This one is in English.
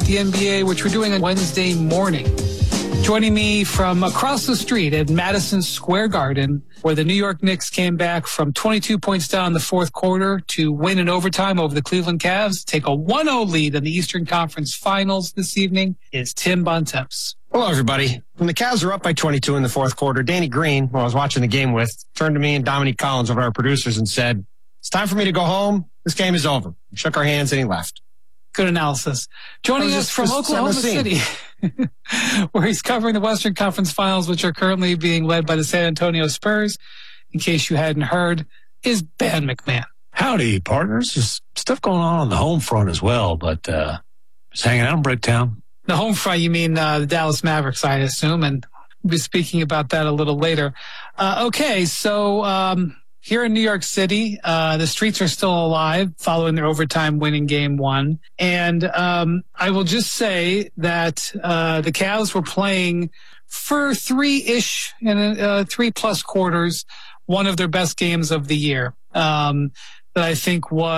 the NBA, which we're doing on Wednesday morning. Joining me from across the street at Madison Square Garden, where the New York Knicks came back from 22 points down in the fourth quarter to win in overtime over the Cleveland Cavs, take a 1-0 lead in the Eastern Conference Finals this evening, is Tim Bontemps. Hello, everybody. When the Cavs were up by 22 in the fourth quarter, Danny Green, who I was watching the game with, turned to me and Dominique Collins, one of our producers, and said, "It's time for me to go home. This game is over." He shook our hands and he left. Good analysis. Joining us from Oklahoma City, where he's covering the Western Conference Finals, which are currently being led by the San Antonio Spurs, in case you hadn't heard, is Ben McMahon. Howdy, partners. There's stuff going on the home front as well, but just hanging out in Bricktown. The home front, you mean the Dallas Mavericks, I assume, and we'll be speaking about that a little later. Okay, so here in New York City, the streets are still alive following their overtime winning game one. And I will just say that the Cavs were playing for three-ish and 3+ quarters, one of their best games of the year. That I think was